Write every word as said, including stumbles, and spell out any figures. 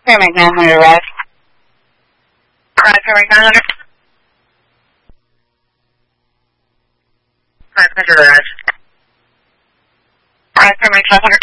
Paramedic nine hundred arrived. Alright, Paramedic nine hundred. Alright, Paramedic arrived. Alright, Paramedic five hundred.